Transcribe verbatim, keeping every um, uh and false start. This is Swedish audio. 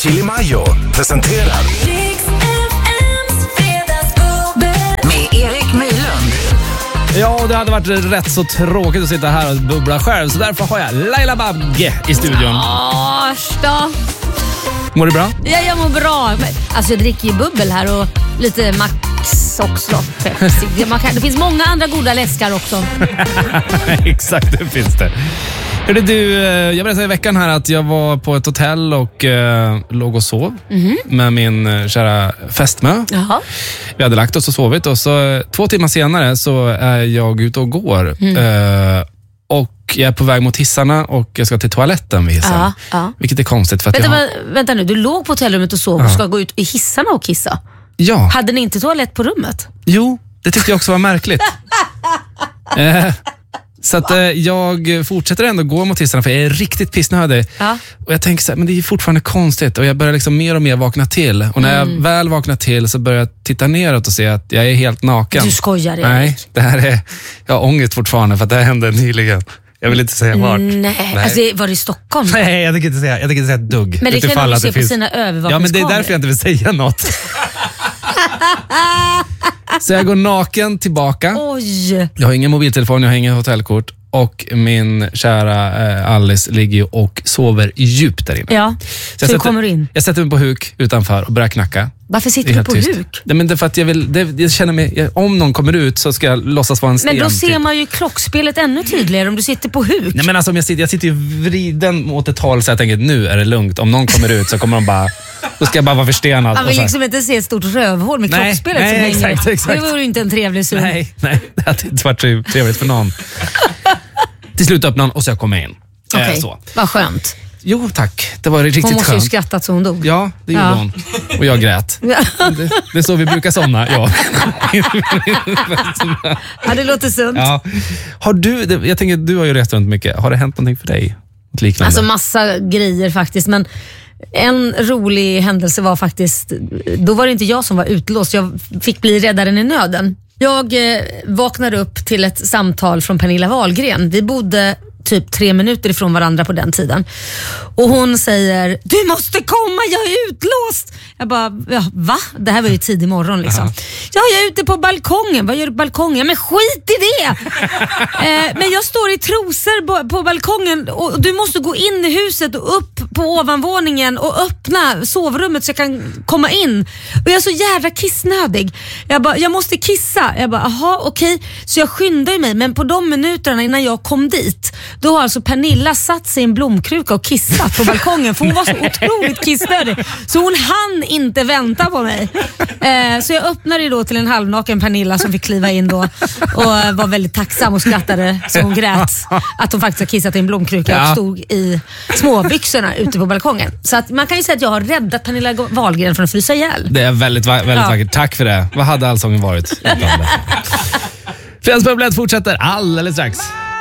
Chili Mayo presenterar med Erik Mylund. Ja, det hade varit rätt så tråkigt att sitta här och bubbla själv. Så därför har jag Laila Bagge i studion. Åh, då. Mår du bra? Ja, jag mår bra. Alltså jag dricker ju bubbel här och lite Max också. Pepsi. Man kan, det finns många andra goda läskar också. Exakt, det finns det. Hörde du, jag berättade i veckan här att jag var på ett hotell och eh, låg och sov mm-hmm. med min eh, kära fästmö. Jaha. Vi hade lagt oss och sovit och så eh, två timmar senare så är jag ute och går. Mm. Eh, och jag är på väg mot hissarna och jag ska till toaletten vid hissen. Ja, ja. Vilket är konstigt. För att vänta, jag har... vänta nu, du låg på hotellrummet och sov ja. och ska gå ut i hissarna och kissa. Ja. Hade ni inte toalett på rummet? Jo, det tyckte jag också var märkligt. eh, Så att eh, jag fortsätter ändå gå mot hissarna för jag är riktigt pissnödig. Ja. Och jag tänker så här, men det är fortfarande konstigt. Och jag börjar liksom mer och mer vakna till. Och när mm. jag väl vaknar till så börjar jag titta neråt och se att jag är helt naken. Du skojar, Erik. Nej, det här är... Jag har ångest fortfarande för att det här hände nyligen. Jag vill inte säga vart. Nej, Nej. Alltså, var det i Stockholm? Nej, jag tänker inte säga, jag tänker inte säga ett dugg. Men det kan du se på finns... sina övervakningskameror. Ja, men det är därför jag inte vill säga något. Så jag går naken tillbaka. Oj. Jag har ingen mobiltelefon, jag har ingen hotellkort. Och min kära eh, Alice ligger ju och sover djupt där inne. Ja, så, så jag kommer du in. Jag sätter mig på huk utanför och börjar knacka. Varför sitter du på tyst. huk? Nej, men det är för att jag vill, det, jag känner mig, jag, om någon kommer ut så ska jag låtsas vara en sten. Men då ser typ. man ju klockspelet ännu tydligare om du sitter på huk. Nej, men alltså om jag sitter, jag sitter ju vriden mot ett håll så jag tänker nu är det lugnt. Om någon kommer ut så kommer de bara, då ska jag bara vara förstenad. Man vill liksom inte se ett stort rövhål med nej, klockspelet nej, som exakt, hänger. Exakt. Det vore ju inte en trevlig syn. Nej, nej, det hade inte varit trevligt för någon. Till slut öppnade och så jag kom in. Okej, okay. Vad skönt. Jo, tack. Det var riktigt skönt. Hon måste skönt. ju skrattat så hon dog. Ja, det gjorde ja. hon. Och jag grät. det, det är så vi brukar somna, ja. Ja, det låter sunt. Ja. Har du, jag tänker, du har ju rest runt mycket. Har det hänt någonting för dig? Liknande? Alltså massa grejer faktiskt, men en rolig händelse var faktiskt, då var det inte jag som var utlåst. Jag fick bli räddaren i nöden. Jag eh, vaknade upp till ett samtal från Pernilla Wahlgren. Vi bodde typ tre minuter ifrån varandra på den tiden. Och hon säger, du måste komma, jag är utlåst. Jag bara, ja, va? Det här var ju tidig morgon liksom. Uh-huh. Ja, jag är ute på balkongen. Vad gör du på balkongen? Ja, men skit i det! eh, men jag står i trosor på, på balkongen och du måste gå in i huset och upp på ovanvåningen och öppna sovrummet så jag kan komma in. Och jag är så jävla kissnödig. Jag bara, jag måste kissa. Jag bara, aha, okej. Okay. Så jag skyndar mig, men på de minuterna innan jag kom dit, då har alltså Pernilla satt sig i en blomkruka och kissat på balkongen för hon var så otroligt kissnödig. Så hon hann inte vänta på mig. Eh, så jag öppnade då till en halvnaken Pernilla som fick kliva in då och var väldigt tacksam och skrattade så hon grät att hon faktiskt har kissat i en blomkruka ja. och stod i småbyxorna ute på balkongen. Så att man kan ju säga att jag har räddat Pernilla Wahlgren från att frysa ihjäl. Det är väldigt, väldigt ja. vackert. Tack för det. Vad hade allsången varit? Fredagsbubblet fortsätter alldeles strax.